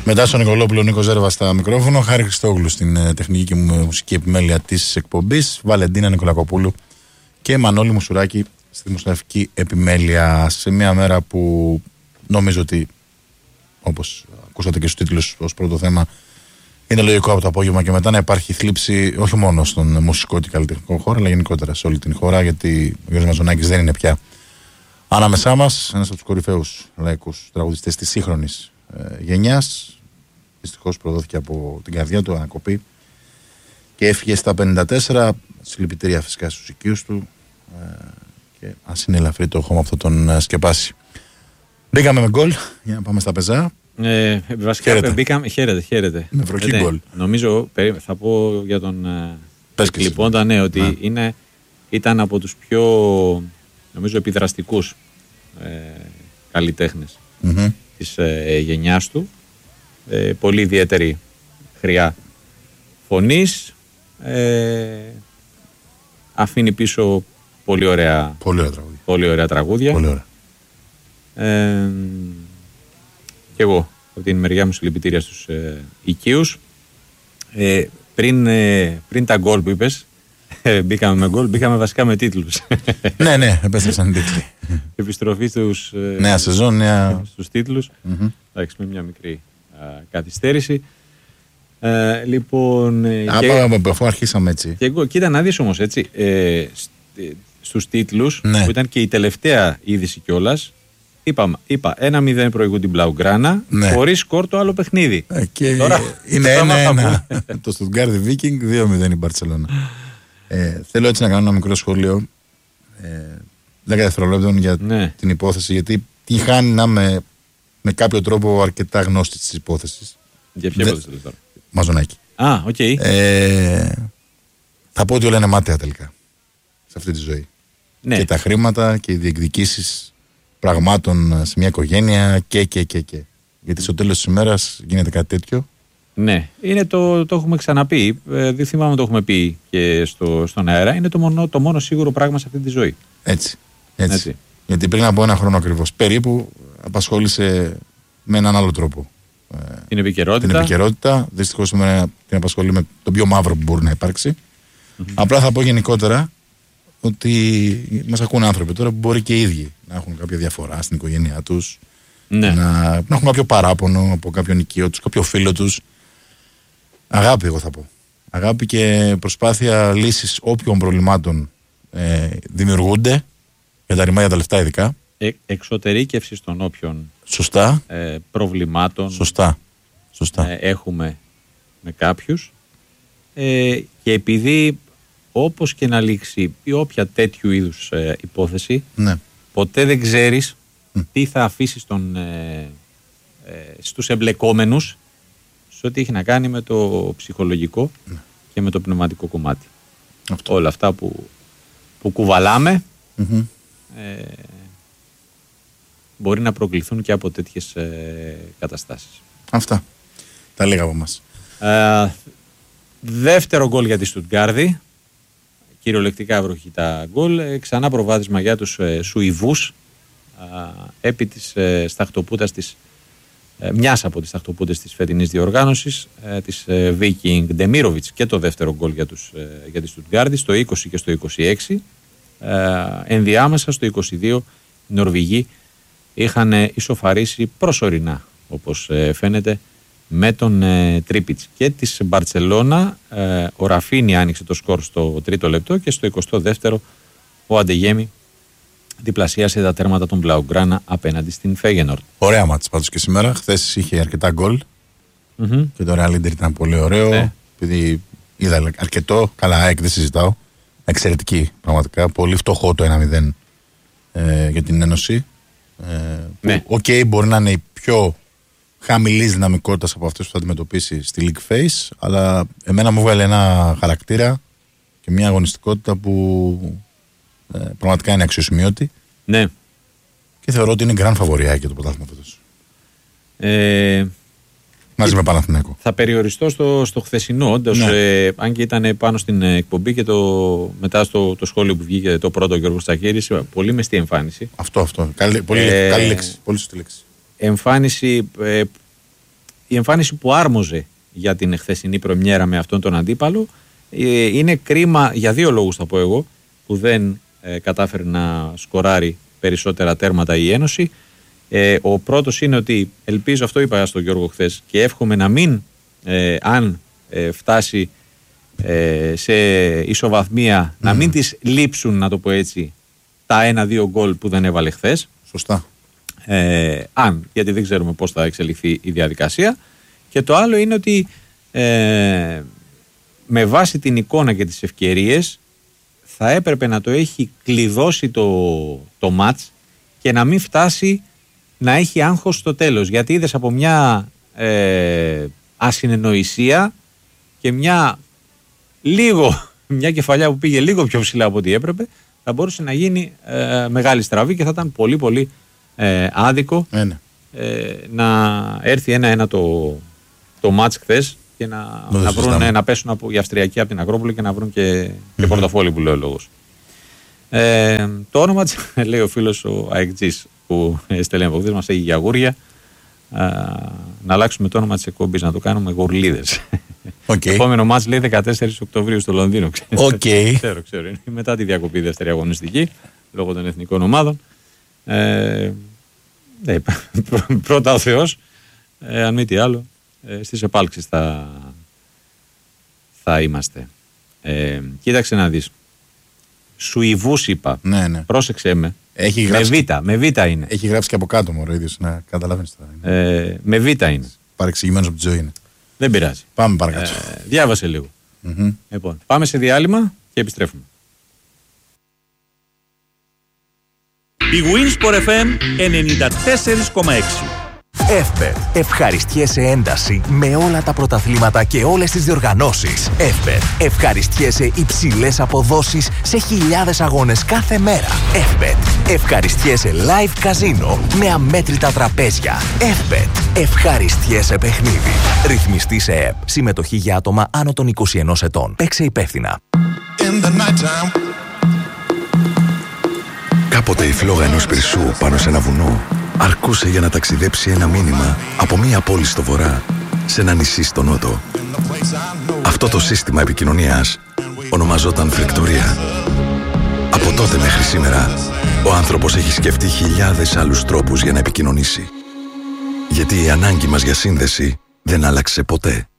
Μετά στον Νικολόπουλο, Νίκο Ζέρβα στα μικρόφωνο, Χάρη Χριστόγλου στην τεχνική και μουσική επιμέλεια της εκπομπής, Βαλεντίνα Νικολακοπούλου και Μανώλη Μουσουράκη στη δημοσιογραφική επιμέλεια. Σε μια μέρα που νομίζω ότι, όπως ακούσατε και στους τίτλους ως πρώτο θέμα, είναι λογικό από το απόγευμα και μετά να υπάρχει θλίψη όχι μόνο στον μουσικό και καλλιτεχνικό χώρο, αλλά γενικότερα σε όλη την χώρα, γιατί ο Γιώργος Μαζονάκης δεν είναι πια ανάμεσά μας, ένας από τους κορυφαίους λαϊκούς τραγουδιστές της σύγχρονης γενιάς. Δυστυχώς προδόθηκε από την καρδιά του, ανακοπή, και έφυγε στα 54. Συλληπιτήρια φυσικά στους οικείους του, και ας είναι ελαφρύ το χώμα αυτό τον σκεπάσει. Μπήκαμε με γκολ, για να πάμε στα πεζά. Βασικά μπήκαμε, χαίρετε. Με βροχή γκολ. Νομίζω, θα πω για τον λοιπόν, ότι ήταν από τους πιο, νομίζω, επιδραστικούς καλλιτέχνες της γενιάς του. Πολύ ιδιαίτερη χρειά φωνής, αφήνει πίσω πολύ ωραία τραγούδια. Πολύ ωραία. Και εγώ από την μεριά μου συλληπιτήρια στους οικείους. Πριν τα γκολ που είπες, μπήκαμε με γκολ, μπήκαμε βασικά με τίτλους. Ναι, επέστρεψαν οι τίτλοι. Επιστροφή στους νέα σεζόν, στους τίτλους. Εντάξει, με μια μικρή καθυστέρηση. Λοιπόν. Αφού αρχίσαμε έτσι. Και εγώ, κοίτα να δεις όμως έτσι. Στους τίτλους, που ήταν και η τελευταία είδηση κιόλας, είπα 1-0 προηγούν την Blaugrana, χωρίς σκορ το άλλο παιχνίδι. Και τώρα, είναι 1-1 το Stuttgart Viking, 2-0 η Μπαρτσελόνα. Θέλω έτσι να κάνω ένα μικρό σχόλιο 10 δευτερολέπτων για την υπόθεση, γιατί τι χάνει να είμαι με κάποιο τρόπο αρκετά γνώστη της υπόθεσης. Για ποια υπόθεση λες τώρα? Μαζονάκη. Οκ. Θα πω ότι όλα είναι μάταια τελικά σε αυτή τη ζωή. Ναι. Και τα χρήματα και οι διεκδικήσεις πραγμάτων σε μια οικογένεια και. Γιατί στο τέλος της ημέρας γίνεται κάτι τέτοιο. Ναι, είναι το έχουμε ξαναπεί. Δεν θυμάμαι να το έχουμε πει και στον αέρα. Είναι το μόνο σίγουρο πράγμα σε αυτή τη ζωή. Έτσι. Γιατί πριν από ένα χρόνο ακριβώς περίπου απασχόλησε με έναν άλλο τρόπο την επικαιρότητα. Δυστυχώς σήμερα την απασχολεί με τον πιο μαύρο που μπορεί να υπάρξει. Απλά θα πω γενικότερα ότι μας ακούνε άνθρωποι τώρα που μπορεί και οι ίδιοι να έχουν κάποια διαφορά στην οικογένειά τους, να έχουν κάποιο παράπονο από κάποιον οικείο τους, κάποιο φίλο τους. Αγάπη, εγώ θα πω. Αγάπη και προσπάθεια λύσης όποιων προβλημάτων δημιουργούνται, για τα ρημάδια τα λεφτά ειδικά. Εξωτερήκευση των όποιων προβλημάτων Σωστά. Έχουμε με κάποιους, και επειδή όπως και να λήξει ή όποια τέτοιου είδους υπόθεση, ποτέ δεν ξέρεις τι θα αφήσεις στους εμπλεκόμενους σε ό,τι έχει να κάνει με το ψυχολογικό και με το πνευματικό κομμάτι. Όλα αυτά που κουβαλάμε μπορεί να προκληθούν και από τέτοιες καταστάσεις. Αυτά τα λίγα από μας. Δεύτερο γκολ για τη Στουτγκάρδη. Κυριολεκτικά βροχητά γκολ. Ξανά προβάδισμα για τους Σουηβούς επί της σταχτοπούτας μιας από τις σταχτοπούτες της φετινής διοργάνωσης, της Viking Ντεμίροβιτς, και το δεύτερο γκολ για τη Στουτγκάρδη στο 20 και στο 26. Ενδιάμεσα στο 22 οι Νορβηγοί είχαν ισοφαρίσει προσωρινά, όπως φαίνεται, με τον Τρίπιτς. Και της Μπαρτσελώνα ο Ραφίνι άνοιξε το σκορ στο 3ο λεπτό και στο 22ο ο Αντεγέμι διπλασίασε τα τέρματα των Blaugrana απέναντι στην Φέγενορντ. Ωραία μάτς πάντως και σήμερα. Χθες είχε αρκετά γκολ και το Real Inter ήταν πολύ ωραίο. Επειδή είδα αρκετό, καλά, ΑΕΚ δεν συζητάω. Εξαιρετική πραγματικά. Πολύ φτωχό το 1-0 για την Ένωση. Μπορεί να είναι η πιο χαμηλής δυναμικότητας από αυτές που θα αντιμετωπίσει στη League Phase, αλλά εμένα μου βγάλε ένα χαρακτήρα και μια αγωνιστικότητα που πραγματικά είναι αξιοσημείωτη. Ναι. Και θεωρώ ότι είναι γκραν φαβοριά και το πρωτάθλημα φέτος. Μαζί με Παναθηναϊκό. Θα περιοριστώ στο χθεσινό, όντως, αν και ήταν πάνω στην εκπομπή και μετά στο σχόλιο που βγήκε το πρώτο, ο Γιώργος Τσακίρης, πολύ μεστή εμφάνιση. Αυτό. Καλή λέξη. Πολύ σωστή λέξη. Εμφάνιση η εμφάνιση που άρμοζε για την χθεσινή πρεμιέρα με αυτόν τον αντίπαλο. Είναι κρίμα για δύο λόγους, θα πω εγώ, που δεν κατάφερε να σκοράρει περισσότερα τέρματα η Ένωση. Ο πρώτος είναι ότι ελπίζω, αυτό είπα στον Γιώργο χθες, και εύχομαι να μην, αν φτάσει σε ισοβαθμία, να μην τις λείψουν, να το πω έτσι, τα 1-2 γκολ που δεν έβαλε χθες. Σωστά. Γιατί δεν ξέρουμε πώς θα εξελιχθεί η διαδικασία. Και το άλλο είναι ότι με βάση την εικόνα και τις ευκαιρίες θα έπρεπε να το έχει κλειδώσει το μάτς και να μην φτάσει να έχει άγχος στο τέλος. Γιατί είδες από μια ασυνεννοησία και μια κεφαλιά που πήγε λίγο πιο ψηλά από ό,τι έπρεπε, θα μπορούσε να γίνει μεγάλη στραβή και θα ήταν πολύ πολύ άδικο να έρθει 1-1 το μάτς χθες και να πέσουν οι Αυστριακοί από την Ακρόπολη και να βρουν και πορτοφόλι, που λέει ο λόγος. Το όνομα της, λέει ο φίλος ο Αεκτζής που στέλνει από χθες, μας έχει για γούρια, να αλλάξουμε το όνομα της εκπομπής, να το κάνουμε γουρλίδες. Το επόμενο μάτς λέει 14 Οκτωβρίου στο Λονδίνο. Ξέρω, είναι μετά τη διακοπή δεύτερη αγωνιστική λόγω των εθνικών ομάδων. Πρώτα ο Θεός, αν μη τι άλλο, στις επάλξεις θα είμαστε. Κοίταξε να δεις. Σουηβούς είπα. Ναι. Πρόσεξε με. Με Β είναι. Έχει γράψει και από κάτω μου ο ίδιος, να καταλαβαίνεις τώρα. Με Β είναι. Παρεξηγημένος από τη ζωή είναι. Δεν πειράζει. Πάμε παρακάτω. Διάβασε λίγο. Λοιπόν, πάμε σε διάλειμμα και επιστρέφουμε. Η Winsport FM 94,6. Εύπετ. Ευχαριστιέσαι ένταση με όλα τα πρωταθλήματα και όλες τις διοργανώσεις. Εύπετ. Ευχαριστιέσαι υψηλές αποδόσεις σε χιλιάδες αγώνες κάθε μέρα. Εύπετ. Ευχαριστιέσαι live καζίνο με αμέτρητα τραπέζια. Εύπετ. Ευχαριστιέσαι παιχνίδι. Ρυθμιστή σε ΕΠ. Συμμετοχή για άτομα άνω των 21 ετών. Παίξε υπεύθυνα. Κάποτε η φλόγα ενός πυρσού πάνω σε ένα βουνό αρκούσε για να ταξιδέψει ένα μήνυμα από μία πόλη στο βορρά σε ένα νησί στο νότο. Αυτό το σύστημα επικοινωνίας ονομαζόταν φρεκτορία. Από τότε μέχρι σήμερα, ο άνθρωπος έχει σκεφτεί χιλιάδες άλλους τρόπους για να επικοινωνήσει. Γιατί η ανάγκη μας για σύνδεση δεν άλλαξε ποτέ.